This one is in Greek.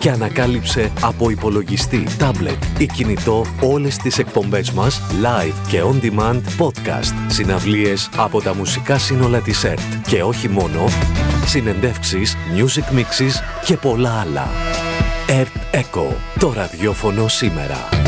και ανακάλυψε από υπολογιστή, τάμπλετ ή κινητό όλες τις εκπομπές μας live και on demand podcast, συναυλίες από τα μουσικά σύνολα της ΕΡΤ και όχι μόνο, συνεντεύξεις, music mixes και πολλά άλλα. ΕΡΤ Echo, το ραδιόφωνο σήμερα.